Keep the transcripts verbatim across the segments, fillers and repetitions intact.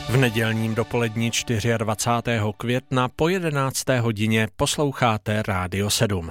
V nedělním dopolední dvacátého čtvrtého května po jedenácté hodině posloucháte Rádio sedm.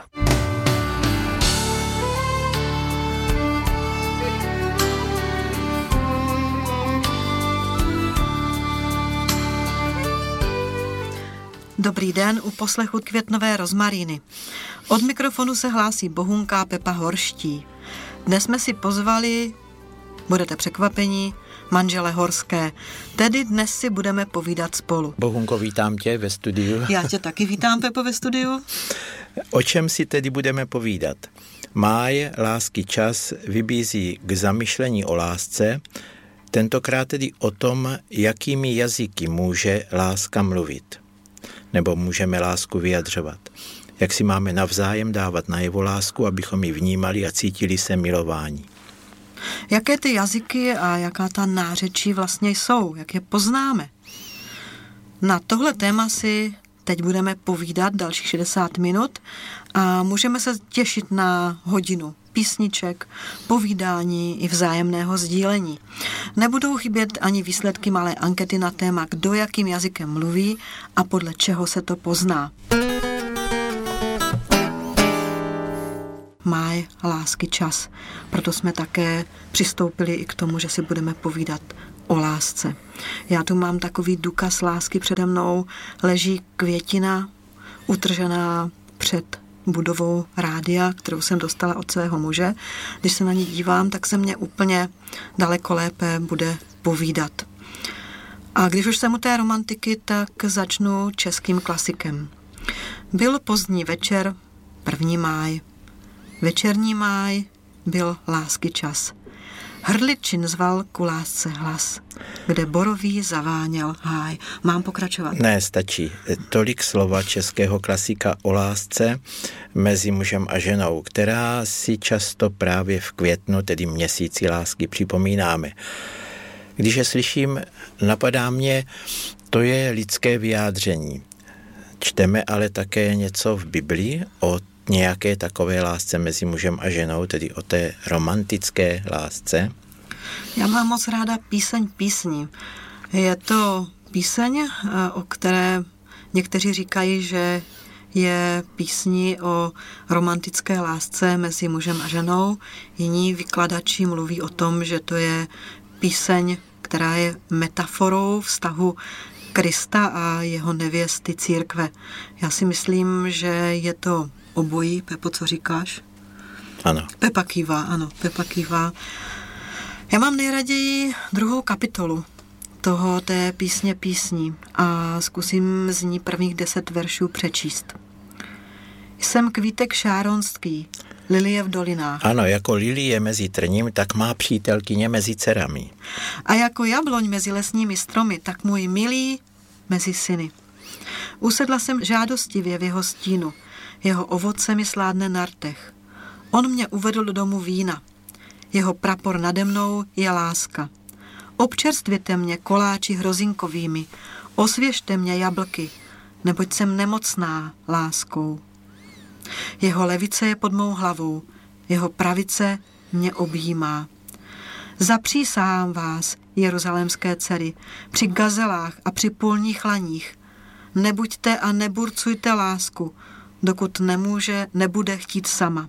Dobrý den u poslechu květnové rozmaríny. Od mikrofonu se hlásí Bohunka Pepa Horští. Dnes jsme si pozvali, budete překvapeni, manžele Horské. Tedy dnes si budeme povídat spolu. Bohunko, vítám tě ve studiu. Já tě taky vítám, Pepo, ve studiu. O čem si tedy budeme povídat? Máj, lásky čas, vybízí k zamyšlení o lásce, tentokrát tedy o tom, jakými jazyky může láska mluvit. Nebo můžeme lásku vyjadřovat. Jak si máme navzájem dávat najevo lásku, abychom ji vnímali a cítili se milování. Jaké ty jazyky a jaká ta nářečí vlastně jsou, jak je poznáme? Na tohle téma si teď budeme povídat dalších šedesát minut a můžeme se těšit na hodinu písniček, povídání i vzájemného sdílení. Nebudou chybět ani výsledky malé ankety na téma, kdo jakým jazykem mluví a podle čeho se to pozná. Máj, lásky čas. Proto jsme také přistoupili i k tomu, že si budeme povídat o lásce. Já tu mám takový důkaz lásky přede mnou. Leží květina utržená před budovou rádia, kterou jsem dostala od svého muže. Když se na ní dívám, tak se mě úplně daleko lépe bude povídat. A když už jsem u té romantiky, tak začnu českým klasikem. Byl pozdní večer, první máj. Večerní máj byl lásky čas. Hrdličin zval ku lásce hlas, kde borový zaváněl háj. Mám pokračovat? Ne, stačí. Tolik slova českého klasika o lásce mezi mužem a ženou, která si často právě v květnu, tedy měsíci lásky, připomínáme. Když je slyším, napadá mě, to je lidské vyjádření. Čteme ale také něco v Biblii o nějaké takové lásce mezi mužem a ženou, tedy o té romantické lásce? Já mám moc ráda píseň písní. Je to píseň, o které někteří říkají, že je písní o romantické lásce mezi mužem a ženou. Jiní vykladači mluví o tom, že to je píseň, která je metaforou vztahu Krista a jeho nevěsty církve. Já si myslím, že je to obojí. Pepo, co říkáš? Ano. Pepa kývá, ano, Pepa kývá. Já mám nejraději druhou kapitolu toho té písně písní a zkusím z ní prvních deset veršů přečíst. Jsem kvítek šáronský, lilie v dolinách. Ano, jako lilie mezi trním, tak má přítelkyně mezi dcerami. A jako jabloň mezi lesními stromy, tak můj milý mezi syny. Usedla jsem žádostivě v jeho stínu, jeho ovoce mi sládne na rtech. On mě uvedl do domu vína. Jeho prapor nade mnou je láska. Občerstvěte mě koláči hrozinkovými, osvěžte mě jablky, neboť jsem nemocná láskou. Jeho levice je pod mou hlavou, jeho pravice mě objímá. Zapřísahám vás, jeruzalémské dcery, při gazelách a při polních laních. Nebuďte a neburcujte lásku, dokud nemůže, nebude chtít sama.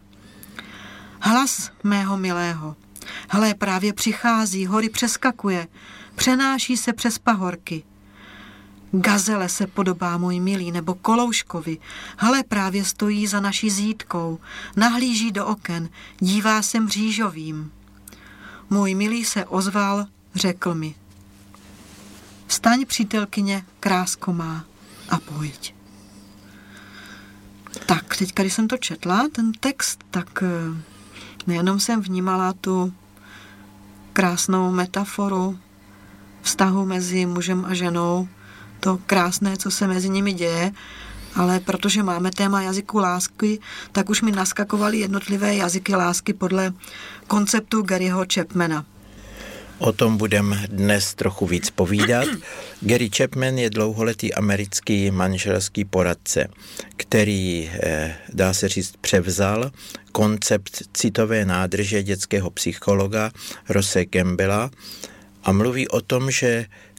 Hlas mého milého. Hle, právě přichází, hory přeskakuje, přenáší se přes pahorky. Gazele se podobá můj milý, nebo kolouškovi. Hle, právě stojí za naší zítkou, nahlíží do oken, dívá se mřížovým. Můj milý se ozval, řekl mi. Vstaň, přítelkyně, krásko má, a pojď. Tak, teď, když jsem to četla, ten text, tak nejenom jsem vnímala tu krásnou metaforu vztahu mezi mužem a ženou, to krásné, co se mezi nimi děje, ale protože máme téma jazyku lásky, tak už mi naskakovaly jednotlivé jazyky lásky podle konceptu Garyho Chapmana. O tom budeme dnes trochu víc povídat. Gary Chapman je dlouholetý americký manželský poradce, který, dá se říct, převzal koncept citové nádrže dětského psychologa Rosse Campbella a mluví o tom, že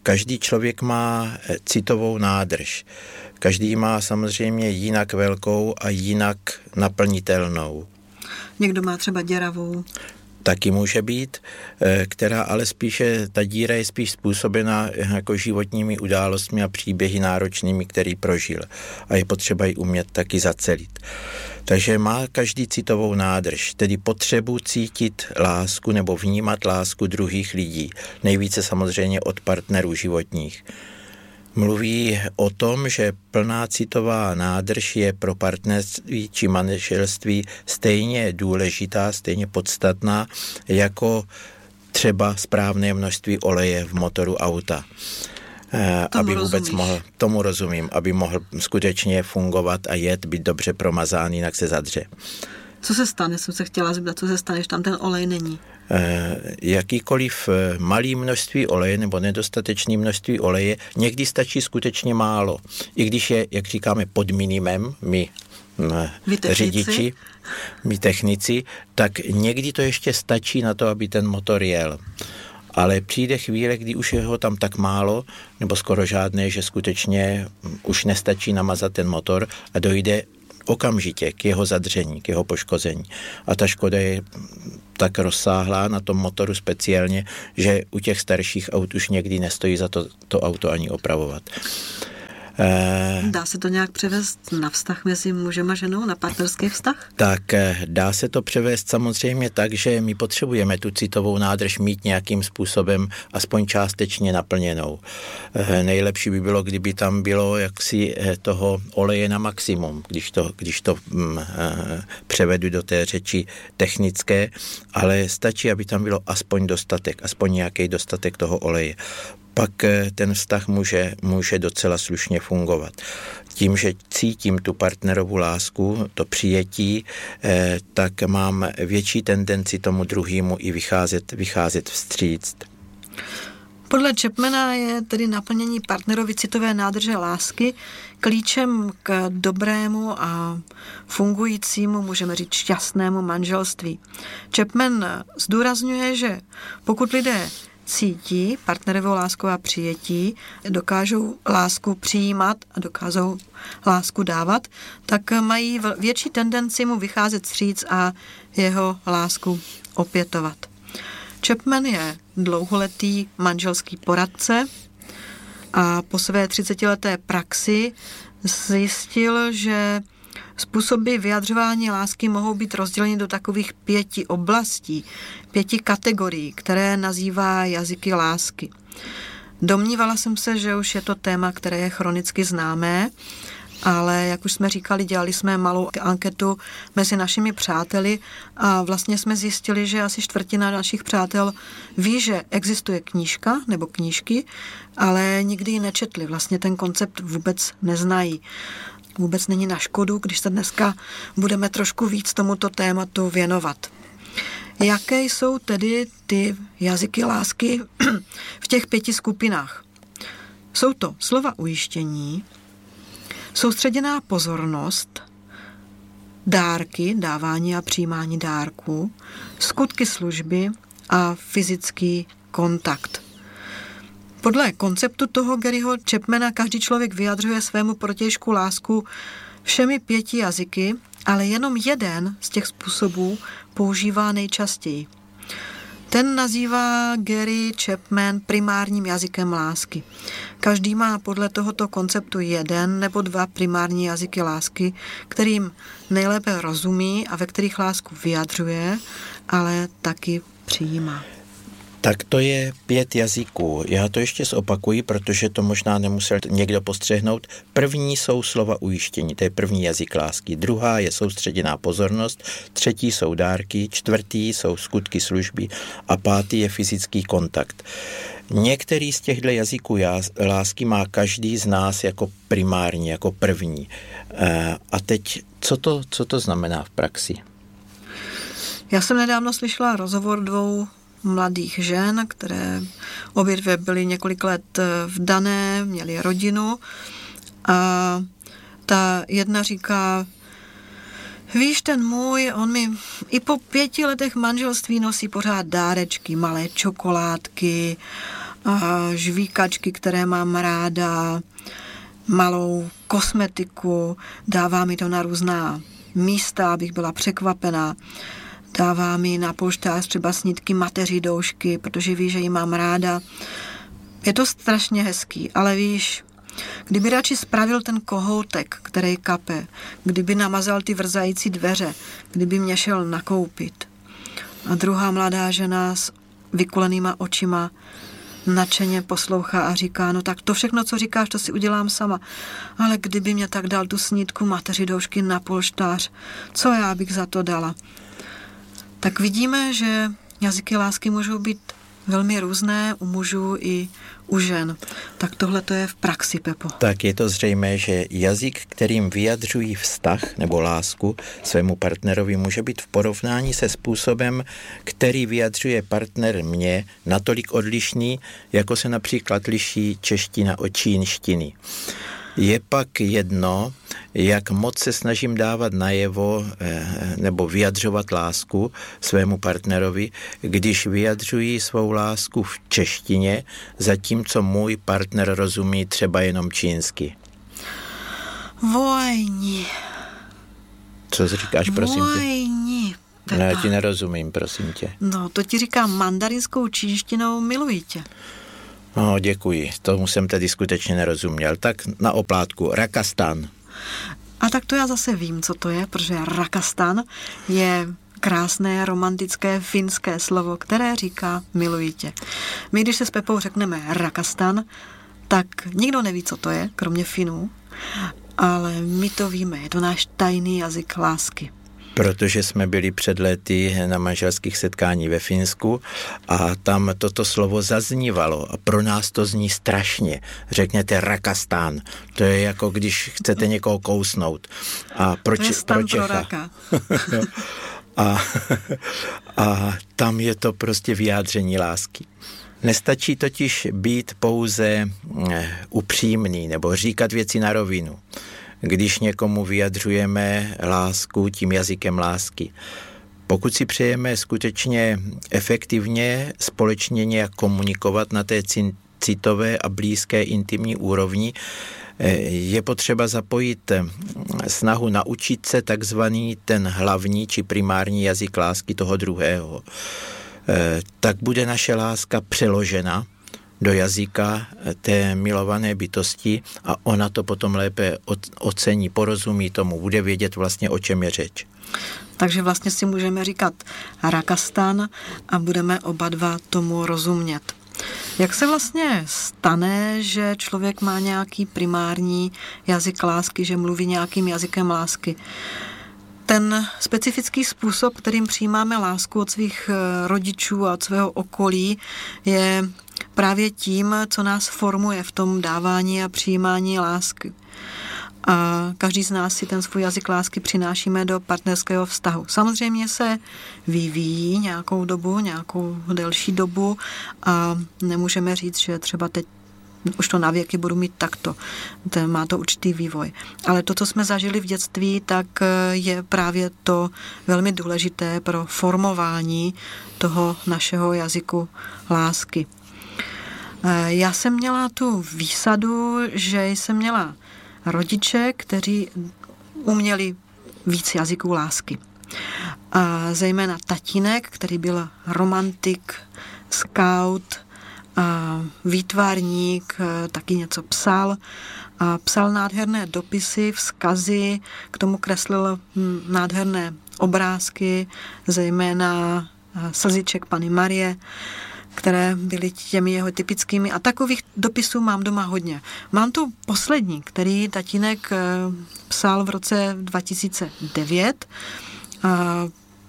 každý člověk má citovou nádrž. Každý má samozřejmě jinak velkou a jinak naplnitelnou. Někdo má třeba děravou. Taky může být, která ale spíše, ta díra je spíš způsobena jako životními událostmi a příběhy náročnými, který prožil. A je potřeba ji umět taky zacelit. Takže má každý citovou nádrž, tedy potřebu cítit lásku nebo vnímat lásku druhých lidí. Nejvíce samozřejmě od partnerů životních. Mluví o tom, že plná citová nádrž je pro partnerství či manželství stejně důležitá, stejně podstatná, jako třeba správné množství oleje v motoru auta. Tomu aby vůbec rozumíš. mohl, tomu rozumím, aby mohl skutečně fungovat a jet, být dobře promazán, jinak se zadře. Co se stane, jsem se chtěla zeptat, co se stane, když tam ten olej není? Jakýkoliv malý množství oleje nebo nedostatečné množství oleje, někdy stačí skutečně málo. I když je, jak říkáme, pod minimem, my řidiči, my technici, tak někdy to ještě stačí na to, aby ten motor jel. Ale přijde chvíle, kdy už je ho tam tak málo, nebo skoro žádné, že skutečně už nestačí namazat ten motor a dojde okamžitě k jeho zadření, k jeho poškození. A ta škoda je tak rozsáhlá na tom motoru speciálně, že u těch starších aut už někdy nestojí za to, to auto ani opravovat. Dá se to nějak převést na vztah mezi mužem a ženou, na partnerský vztah? Tak dá se to převést samozřejmě tak, že my potřebujeme tu citovou nádrž mít nějakým způsobem aspoň částečně naplněnou. Nejlepší by bylo, kdyby tam bylo jaksi toho oleje na maximum, když to, když to hm, převedu do té řeči technické, ale stačí, aby tam bylo aspoň dostatek, aspoň nějaký dostatek toho oleje. Pak ten vztah může, může docela slušně fungovat. Tím, že cítím tu partnerovu lásku, to přijetí, eh, tak mám větší tendenci tomu druhému i vycházet, vycházet vstříc. Podle Chapmana je tedy naplnění partnerovy citové nádrže lásky klíčem k dobrému a fungujícímu, můžeme říct šťastnému manželství. Chapman zdůrazňuje, že pokud lidé cítí partnerovou lásku a přijetí, dokážou lásku přijímat a dokážou lásku dávat, tak mají větší tendenci mu vycházet vstříc a jeho lásku opětovat. Chapman je dlouholetý manželský poradce a po své třicetileté praxi zjistil, že způsoby vyjadřování lásky mohou být rozděleny do takových pěti oblastí, pěti kategorií, které nazývá jazyky lásky. Domnívala jsem se, že už je to téma, které je chronicky známé, ale jak už jsme říkali, dělali jsme malou anketu mezi našimi přáteli a vlastně jsme zjistili, že asi čtvrtina našich přátel ví, že existuje knížka nebo knížky, ale nikdy ji nečetli. Vlastně ten koncept vůbec neznají. Vůbec není na škodu, když se dneska budeme trošku víc tomuto tématu věnovat. Jaké jsou tedy ty jazyky lásky v těch pěti skupinách? Jsou to slova ujištění, soustředěná pozornost, dárky, dávání a přijímání dárků, skutky služby a fyzický kontakt. Podle konceptu toho Garyho Chapmana každý člověk vyjadřuje svému protějšku lásku všemi pěti jazyky, ale jenom jeden z těch způsobů používá nejčastěji. Ten nazývá Gary Chapman primárním jazykem lásky. Každý má podle tohoto konceptu jeden nebo dva primární jazyky lásky, kterým nejlépe rozumí a ve kterých lásku vyjadřuje, ale taky přijímá. Tak to je pět jazyků. Já to ještě zopakuji, protože to možná nemusel někdo postřehnout. První jsou slova ujištění, to je první jazyk lásky. Druhá je soustředěná pozornost, třetí jsou dárky, čtvrtý jsou skutky služby a pátý je fyzický kontakt. Některý z těchto jazyků lásky má každý z nás jako primární, jako první. A teď, co to, co to znamená v praxi? Já jsem nedávno slyšela rozhovor dvou mladých žen, které obě dvě byly několik let vdané, měly rodinu a ta jedna říká, víš, ten můj, on mi i po pěti letech manželství nosí pořád dárečky, malé čokoládky žvíkačky, které mám ráda, malou kosmetiku, dává mi to na různá místa, abych byla překvapená. Dává mi na polštář třeba snídky mateří doušky, protože ví, že ji mám ráda. Je to strašně hezký, ale víš, kdyby radši spravil ten kohoutek, který kape, kdyby namazal ty vrzající dveře, kdyby mě šel nakoupit. A druhá mladá žena s vykulenýma očima nadšeně poslouchá a říká, no tak to všechno, co říkáš, to si udělám sama. Ale kdyby mě tak dal tu snídku mateří doušky na polštář, co já bych za to dala? Tak vidíme, že jazyky lásky můžou být velmi různé u mužů i u žen. Tak tohle to je v praxi, Pepo. Tak je to zřejmé, že jazyk, kterým vyjadřují vztah nebo lásku svému partnerovi, může být v porovnání se způsobem, který vyjadřuje partner mě, natolik odlišný, jako se například liší čeština od čínštiny. Je pak jedno, jak moc se snažím dávat najevo nebo vyjadřovat lásku svému partnerovi, když vyjadřují svou lásku v češtině, zatímco můj partner rozumí třeba jenom čínsky. Vojni. Co říkáš, prosím tě? Vojni. No, já ti nerozumím, prosím tě. No, to ti říkám mandarinskou čínštinou, miluji tě. No, děkuji, tomu jsem tedy skutečně nerozuměl. Tak na oplátku, Rakastan. A tak to já zase vím, co to je, protože Rakastan je krásné, romantické finské slovo, které říká miluji tě. My, když se s Pepou řekneme Rakastan, tak nikdo neví, co to je, kromě Finů, ale my to víme, je to náš tajný jazyk lásky. Protože jsme byli před lety na manželských setkání ve Finsku a tam toto slovo zaznívalo a pro nás to zní strašně. Řekněte Rakastán. To je jako když chcete někoho kousnout. A pro, to je če- pro Čecha. Pro a, a tam je to prostě vyjádření lásky. Nestačí totiž být pouze upřímný nebo říkat věci na rovinu, když někomu vyjadřujeme lásku tím jazykem lásky. Pokud si přejeme skutečně efektivně společně nějak komunikovat na té citové a blízké intimní úrovni, je potřeba zapojit snahu naučit se takzvaný ten hlavní či primární jazyk lásky toho druhého. Tak bude naše láska přeložena do jazyka té milované bytosti a ona to potom lépe ocení, porozumí tomu, bude vědět vlastně, o čem je řeč. Takže vlastně si můžeme říkat Rakastan a budeme oba dva tomu rozumět. Jak se vlastně stane, že člověk má nějaký primární jazyk lásky, že mluví nějakým jazykem lásky? Ten specifický způsob, kterým přijímáme lásku od svých rodičů a od svého okolí, je právě tím, co nás formuje v tom dávání a přijímání lásky. A každý z nás si ten svůj jazyk lásky přinášíme do partnerského vztahu. Samozřejmě se vyvíjí nějakou dobu, nějakou delší dobu a nemůžeme říct, že třeba teď už to na věky budu mít takto. To má to určitý vývoj. Ale to, co jsme zažili v dětství, tak je právě to velmi důležité pro formování toho našeho jazyku lásky. Já jsem měla tu výsadu, že jsem měla rodiče, kteří uměli víc jazyků lásky. A zejména tatínek, který byl romantik, scout, a výtvarník, taky něco psal a psal nádherné dopisy, vzkazy, k tomu kreslil nádherné obrázky, zejména slziček Panny Marie, které byly těmi jeho typickými. A takových dopisů mám doma hodně. Mám tu poslední, který tatínek psal v roce dva tisíce devět. A,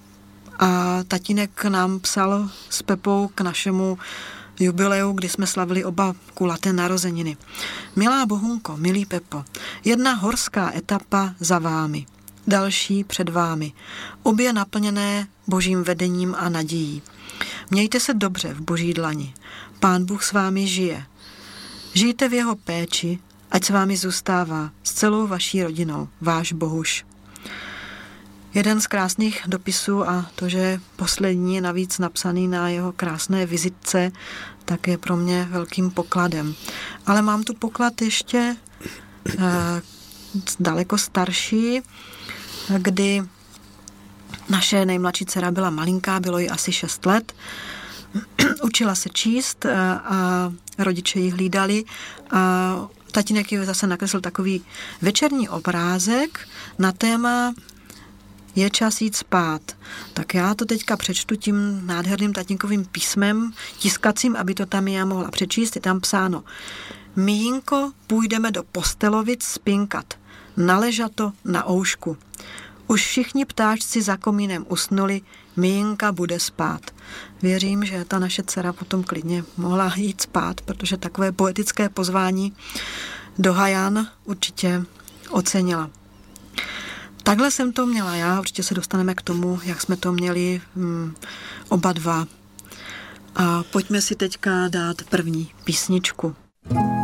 a tatínek nám psal s Pepou k našemu jubileu, kdy jsme slavili oba kulaté narozeniny. Milá Bohunko, milý Pepo, jedna horská etapa za vámi, další před vámi, obě naplněné božím vedením a nadějí. Mějte se dobře v boží dlani. Pán Bůh s vámi žije. Žijte v jeho péči, ať s vámi zůstává s celou vaší rodinou, váš Bohuš. Jeden z krásných dopisů, a to, že je poslední, navíc napsaný na jeho krásné vizitce, tak je pro mě velkým pokladem. Ale mám tu poklad ještě uh, daleko starší, kdy naše nejmladší dcera byla malinká, bylo jí asi šest let. Učila se číst a rodiče ji hlídali a tatínek ji zase nakreslil takový večerní obrázek na téma Je čas jít spát. Tak já to teďka přečtu tím nádherným tatínkovým písmem, tiskacím, aby to tam já mohla přečíst. Je tam psáno: Mijinko, půjdeme do Postelovic spinkat. Naležato na oušku. Už všichni ptáčci za komínem usnuli, Mijinka bude spát. Věřím, že ta naše dcera potom klidně mohla jít spát, protože takové poetické pozvání do Hajan určitě ocenila. Takhle jsem to měla já, určitě se dostaneme k tomu, jak jsme to měli hm, oba dva. A pojďme si teďka dát první písničku.